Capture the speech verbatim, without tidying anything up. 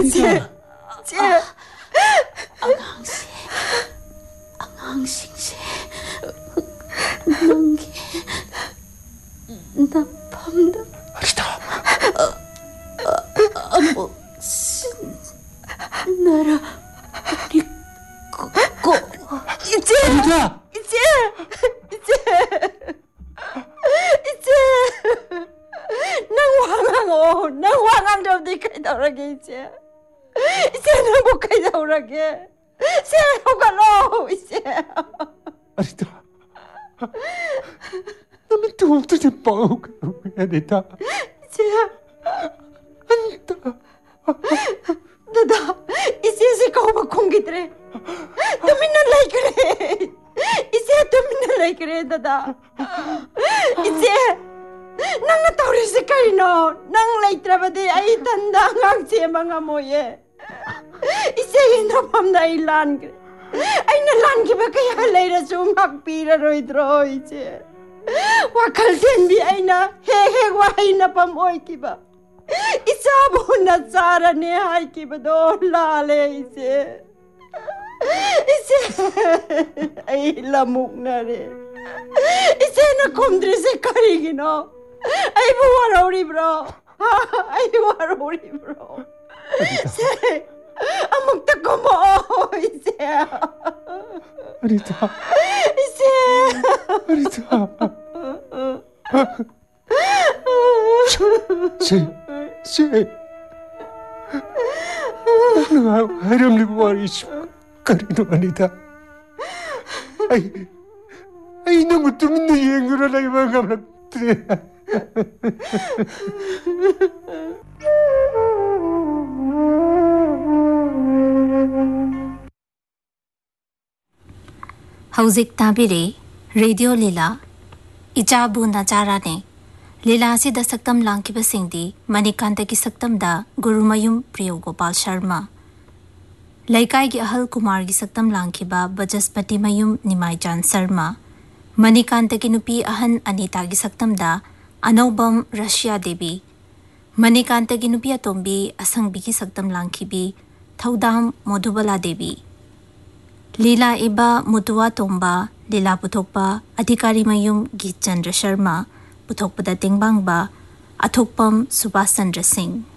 Anita. 제 아강씨, 아강씨씨, 넌게 나밤다. Anita. 아무신 나라 우리 고 이제 Anita. 이제 이제 이제 nang wangang oh nang wangang daw di kay daw ragi iche iche nang mo kay daw ragi se hogalo iche Anita. 나는 도저히 뻥 Anita. iche Anita. dada iche se ko ba kongitre tumina like re iche tumina like re dada iche nang natawri si Karino nang laitra ba di ay tanda ngang siya mga moye isa yun na pam na ilan ay nalan ki ba kaya layra sumagpira roy droy siya wakal sendi ay na hehe wahay na pamoy ki ba isa mo na tsara ni hay ki ba do lale siya isa ay lamok na rin isa na kumdri si Karigino ay buwarori bro ay buwarori bro se amok tako mo ise Anita. ise Anita. 제, 제. 나는 하렴리 부활이시 Karino Anita. Ay, ay naman tuminayeng ko na lang yung mga kapatid. Hauzik tabiri Radio Lila Ijabu Najarane Lila si da saktam lang kibasingdi Manikanta ki saktam da Gurumayum Priyo Gopal Sharma Laikai ki ahal kumar ki saktam lang kiba Bajaspati Mayum Nimaijan Sarma Manikanta ki nupi ahan Anita ki saktam da Anobam Russia Devi Manikanta ki nupi atombi Asangbi ki saktam lang kibi Thaudam Modhubala Devi Lila iba mutuwa tomba, lila putokpa, adhikari mayum Git Chandra Sharma, putokpa dating bangba, atokpam Subhash Chandra Singh.